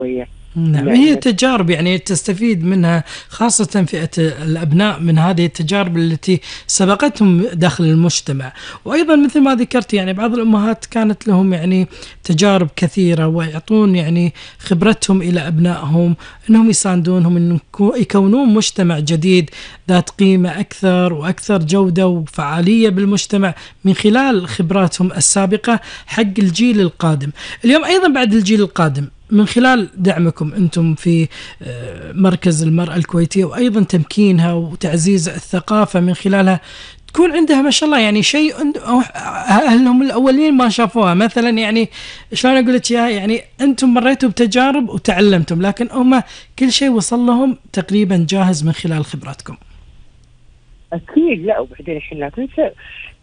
شوية. نعم، هي تجارب يعني تستفيد منها خاصة فئة الأبناء من هذه التجارب التي سبقتهم داخل المجتمع. وأيضا مثل ما ذكرت يعني بعض الأمهات كانت لهم يعني تجارب كثيرة ويعطون يعني خبرتهم إلى أبنائهم أنهم يساندونهم أن يكونون مجتمع جديد ذات قيمة أكثر وأكثر جودة وفعالية بالمجتمع من خلال خبراتهم السابقة حق الجيل القادم. اليوم أيضا بعد الجيل القادم من خلال دعمكم أنتم في مركز المرأة الكويتية وأيضا تمكينها وتعزيز الثقافة من خلالها تكون عندها ما شاء الله يعني شيء أهلهم الأولين ما شافوها مثلا. يعني شلون أقول لك يعني أنتم مريتوا بتجارب وتعلمتم لكن هم كل شيء وصل لهم تقريبا جاهز من خلال خبراتكم. أكيد. لا وبعدين الحين لا تنسى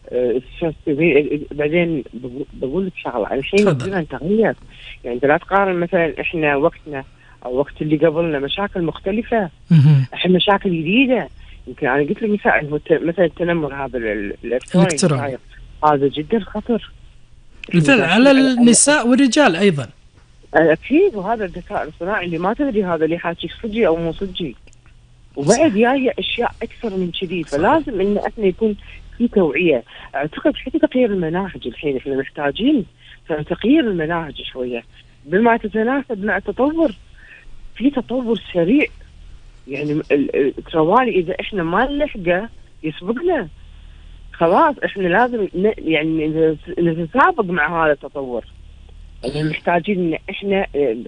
بعدين بقول لك شغله، الحين الزمن تغير. يعني انت لا تقارن مثلا احنا وقتنا او وقت اللي قبلنا مشاكل مختلفه، الحين مشاكل جديده. يمكن انا قلت لك مثلا التنمر هذا الالكتروني هذا جدا خطر بالفعل على النساء والرجال ايضا. اكيد. وهذا الذكاء الصناعي اللي ما تدري هذا اللي حاكيك صجي او مو صجي، وبعد جايه اشياء اكثر من كذي. فلازم ان احنا يكون في توعية. أعتقد حتى تغيير المناهج الحين إحنا محتاجين تغيير المناهج شوية بما تتناسب مع التطور. في تطور سريع يعني تروالي إذا إحنا ما نلحقه يسبقنا. خلاص إحنا لازم يعني نتسابق مع هذا التطور. يعني محتاجين إن إحنا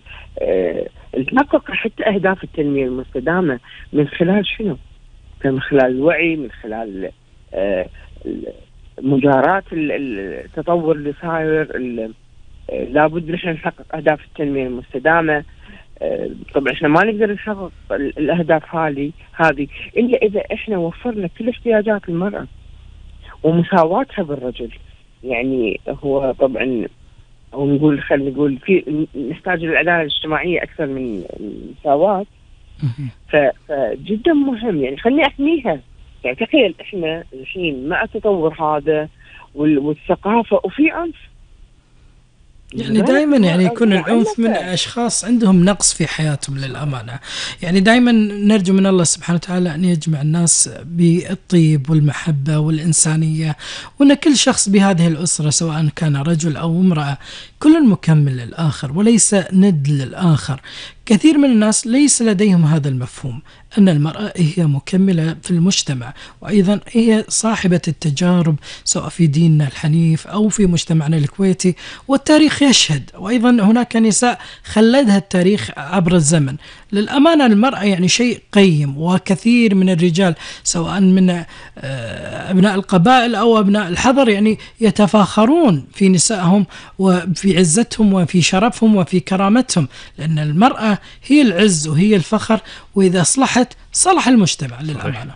نحقق حتى أهداف التنمية المستدامة من خلال شنو؟ من خلال الوعي، من خلال مجارات التطور اللي صاير. لابد نحن نحقق أهداف التنمية المستدامة. طبعا احنا ما نقدر نحقق الأهداف هذه إلا إذا احنا وفرنا كل احتياجات المرأة ومساواتها بالرجل. يعني هو طبعا خلينا نقول في نحتاج العدالة الاجتماعية أكثر من المساواة. فجدا مهم يعني خليني أحميها. يعني تخيل احنا الحين مع التطور هذا والثقافة وفي عنف. يعني دائما يعني يكون العنف من أشخاص عندهم نقص في حياتهم للأمانة. يعني دائما نرجو من الله سبحانه وتعالى أن يجمع الناس بالطيب والمحبة والإنسانية، وأن كل شخص بهذه الأسرة سواء كان رجل أو امرأة كل مكمل للآخر وليس ند للآخر. كثير من الناس ليس لديهم هذا المفهوم أن المرأة هي مكملة في المجتمع وأيضا هي صاحبة التجارب سواء في ديننا الحنيف أو في مجتمعنا الكويتي، والتاريخ يشهد. وأيضا هناك نساء خلدها التاريخ عبر الزمن. للأمانة المرأة يعني شيء قيم، وكثير من الرجال سواء من أبناء القبائل أو أبناء الحضر يعني يتفاخرون في نسائهم وفي عزتهم وفي شرفهم وفي كرامتهم، لأن المرأة هي العز وهي الفخر، وإذا صلحت صلح المجتمع للأمانة.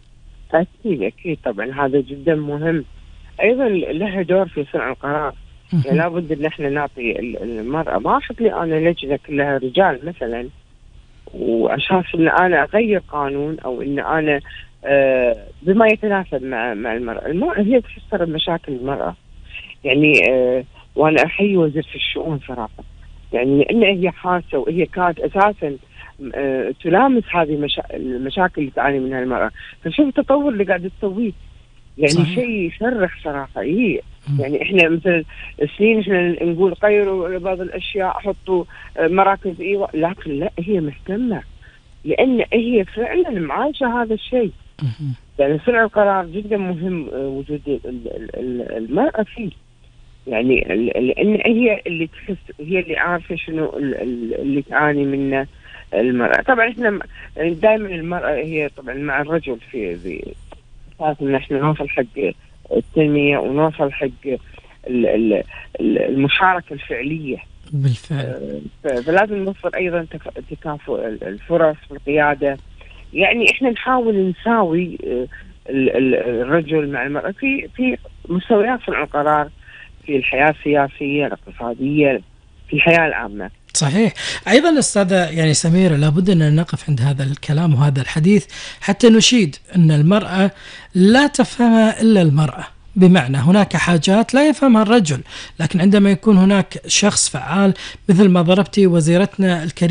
أكيد طبعا هذا جدا مهم. أيضا له دور في صنع القرار. يعني لابد أن احنا نعطي المرأة. ما أحط لي أنا لجنة كلها رجال مثلا وأشخاص أن أنا أغير قانون أو أن أنا بما يتناسب مع المرأة هي تفسر مشاكل المرأة. يعني وأنا أحيي وزيرة الشؤون صراحة، يعني لأن هي حاسة وهي كانت أساسا تلامس هذه المشاكل اللي تعاني منها المرأة. فشوف التطور اللي قاعد تسويه يعني صحيح. شيء يفرح صراحة. يعني احنا مثل سنين احنا نقول غيروا بعض الاشياء، حطوا مراكز لكن لا، هي مهتمة لان هي فعلا معايشة هذا الشيء. يعني صنع القرار جدا مهم وجود المرأة فيه. يعني لان هي اللي تحس، هي اللي عارفة شنو اللي تعاني منه المرأة. طبعا احنا دائما المرأة هي طبعا مع الرجل في اساس ان احنا نوصل حق التنمية ونوصل حق المشاركة الفعلية بالفعل. فلازم نوفر أيضا تكافؤ الفرص في القيادة. يعني إحنا نحاول نساوي الرجل مع المرأة في مستويات صنع القرار، في الحياة السياسية الاقتصادية، في الحياة العامة. صحيح. أيضا أستاذة يعني سميرة لابد أن نقف عند هذا الكلام وهذا الحديث حتى نشيد أن المرأة لا تفهمها إلا المرأة. بمعنى هناك حاجات لا يفهمها الرجل، لكن عندما يكون هناك شخص فعال مثل ما ضربتي وزيرتنا الكريمة